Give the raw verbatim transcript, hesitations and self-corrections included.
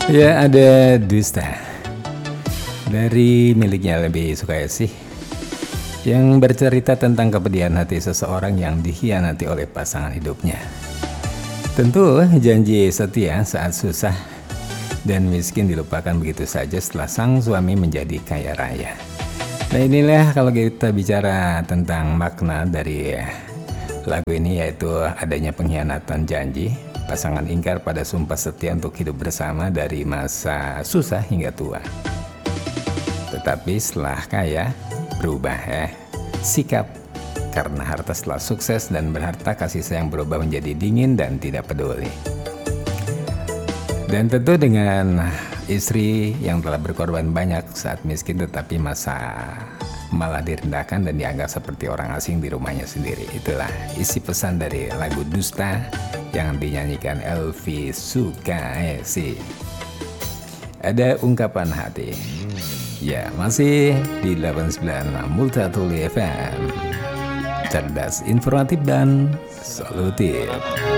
Ya, ada Dusta dari miliknya Lebih Sukayesi yang bercerita tentang kepedihan hati seseorang yang dikhianati oleh pasangan hidupnya. Tentu janji setia saat susah dan miskin dilupakan begitu saja setelah sang suami menjadi kaya raya. Nah, inilah kalau kita bicara tentang makna dari lagu ini, yaitu adanya pengkhianatan janji. Pasangan ingkar pada sumpah setia untuk hidup bersama dari masa susah hingga tua. Tetapi setelah kaya, berubah ya sikap. Karena harta setelah sukses dan berharta, kasih sayang berubah menjadi dingin dan tidak peduli. Dan tentu dengan istri yang telah berkorban banyak saat miskin, tetapi masa malah direndahkan dan dianggap seperti orang asing di rumahnya sendiri. Itulah isi pesan dari lagu Dusta yang dinyanyikan Elvi Sukayesi. Ada ungkapan hati. Ya, masih di delapan puluh sembilan Multatuli F M. Cerdas, informatif, dan solutif.